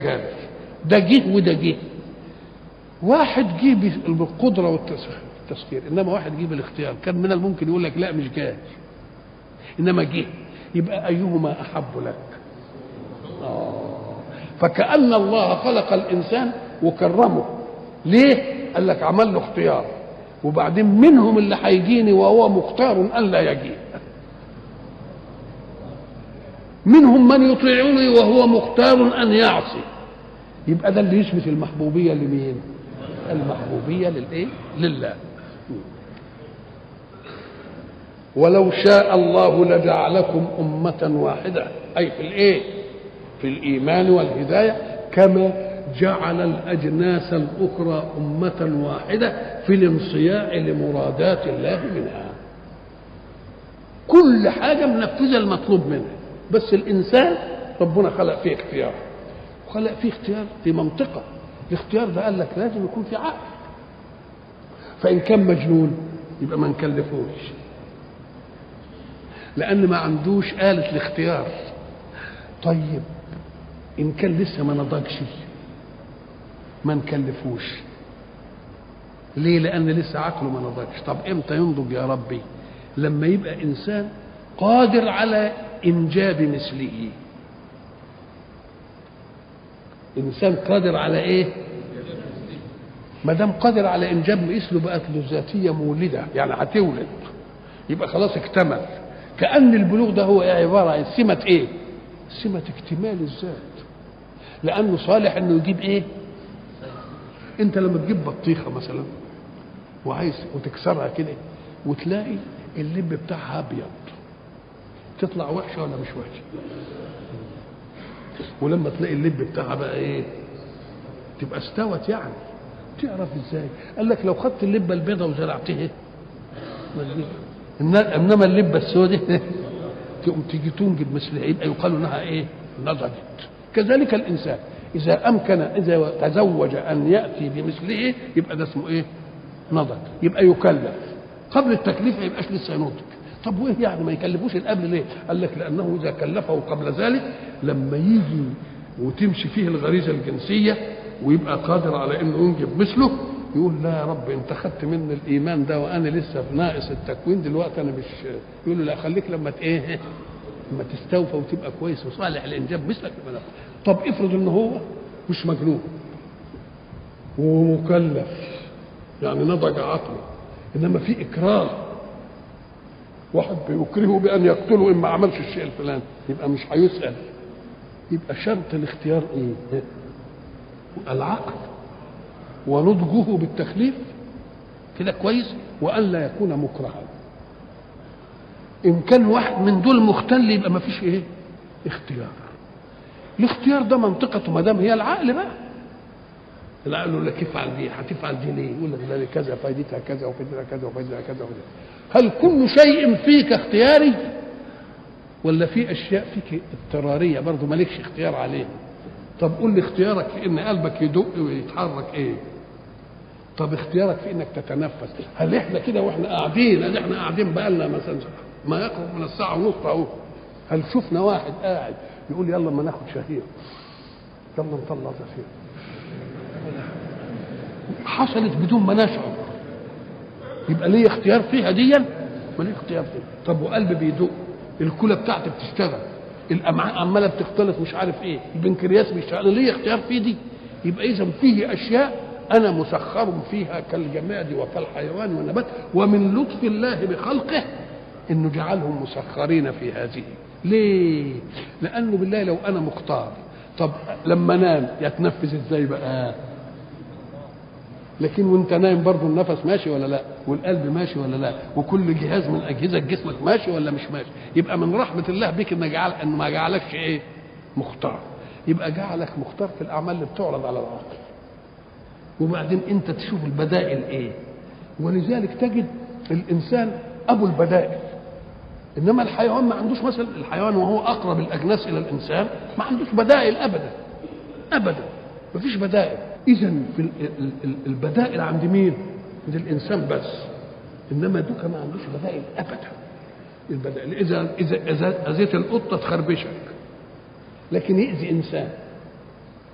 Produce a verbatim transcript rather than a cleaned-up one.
ده جه وده جه. واحد جه بالقدره والتسخير، انما واحد جه بالاختيار. كان من الممكن يقول لك لا مش جاي، انما جه. يبقى ايهما احب لك؟ آه. فكأن الله خلق الانسان وكرمه. ليه؟ قال لك عمل له اختيار، وبعدين منهم اللي هيجيني وهو مختار ان لا يجي، منهم من يطيعني وهو مختار ان يعصي. يبقى ده اللي يثبت المحبوبيه لمين؟ المحبوبيه للايه؟ لله. ولو شاء الله لجعلكم امه واحده، اي في الايه؟ في الايمان والهدايه، كما جعل الاجناس الاخرى امه واحده في الانصياع لمرادات الله منها. كل حاجه منفذه المطلوب منها، بس الانسان ربنا خلق فيه اختيار، وخلق فيه اختيار في منطقه. الاختيار ده قال لك لازم يكون في عقل، فان كان مجنون يبقى ما نكلفوش، لان ما عندوش آلة الاختيار. طيب ان كان لسه ما نضجش ما نكلفوش. ليه؟ لان لسه عقله ما نضجش. طب امتى ينضج يا ربي؟ لما يبقى انسان قادر على انجاب مثله. انسان قادر على ايه؟ ما دام قادر على انجاب مثله بقت له ذاتيه مولده، يعني هتولد، يبقى خلاص اكتمل. كأن البلوغ ده هو عباره عن سمه ايه؟ سمه اكتمال الذات، لانه صالح انه يجيب ايه؟ انت لما تجيب بطيخه مثلا وعايز وتكسرها كده وتلاقي اللب بتاعها ابيض، تطلع وحشه ولا مش وحشه؟ ولما تلاقي اللب بتاعها بقى ايه؟ تبقى استوت. يعني تعرف ازاي؟ قال لك لو خدت اللبه البيضاء وزرعتها، انما اللبه السوداء تقوم تيجي تنجب مثلها، يبقى يقال انها ايه؟ نضجت. كذلك الانسان اذا امكن، اذا تزوج ان ياتي بمثله، يبقى ده اسمه ايه؟ نضج. يبقى يكلف. قبل التكليف ما يبقاش لسه ينضج. طب وايه يعني ما يكلفوش القبل ليه؟ قال لك لانه اذا كلفه قبل ذلك لما يجي وتمشي فيه الغريزه الجنسيه ويبقى قادر على انه ينجب مثله، يقول لا يا رب انت خدت مني الايمان ده وانا لسه ناقص التكوين دلوقتي، انا مش. يقول له لا خليك لما ايه؟ لما تستوفى وتبقى كويس وصالح لانجاب مثلك. طب افرض ان هو مش مجنون ومكلف، يعني نضج عقله، انما في اكراه، واحد بيكرهه بان يقتله ان ما عملش الشيء الفلاني، يبقى مش هيسال. يبقى شرط الاختيار ايه؟ العقل ونضجه بالتكليف كده كويس، وان لا يكون مكرها. ان كان واحد من دول مختل يبقى ما فيش ايه؟ اختيار. الاختيار ده منطقته ما دام هي العقل بقى. العقل يقول لك افعل دي، هتفعل دي ليه؟ يقول لك ده كذا فائدتها كذا وفائدتها كذا وفائدتها كذا وكذا. هل كل شيء فيك اختياري؟ ولا في اشياء فيك اضطراريه برضه مالكش اختيار عليها؟ طب قول لي اختيارك في ان قلبك يدق ويتحرك ايه؟ طب اختيارك في انك تتنفس. هل احنا كده واحنا قاعدين، هل احنا قاعدين بقى لنا مثلا ما يقرب من الساعه ونص اهو، هل شفنا واحد قاعد يقول يلا ما ناخد شهير، يلا نطلع زفير؟ حصلت بدون ما نشعر. يبقى ليه اختيار فيها ديا؟ ما ليه اختيار فيها. طب وقلبي بيدق، الكلى بتاعتي بتشتغل، الامعاء عماله بتختلط، مش عارف ايه، البنكرياس بيشتغل، ليه اختيار في دي؟ يبقى اذا فيه اشياء انا مسخر فيها كالجماد وكالحيوان والنبات، ومن لطف الله بخلقه انه جعلهم مسخرين في هذه. ليه؟ لانه بالله لو انا مختار، طب لما انام يتنفذ ازاي بقى؟ لكن وانت نايم برضه النفس ماشي ولا لا؟ والقلب ماشي ولا لا؟ وكل جهاز من اجهزه جسمك ماشي ولا مش ماشي؟ يبقى من رحمه الله بك ان جعل ان ما جعلكش ايه؟ مختار. يبقى جعلك مختار في الاعمال اللي بتعرض على العقل. وبعدين انت تشوف البدائل ايه؟ ولذلك تجد الانسان ابو البدائل. انما الحيوان ما عندوش مثلا، الحيوان وهو اقرب الاجناس الى الانسان ما عندوش بدائل ابدا ابدا، ما فيش بدائل. اذا في البدائل عند مين؟ عند الانسان بس، انما دوكا ما عندوش بدائل ابدا. البدائل اذا اذا اذا اذيت القطه تخربشك، لكن يأذي انسان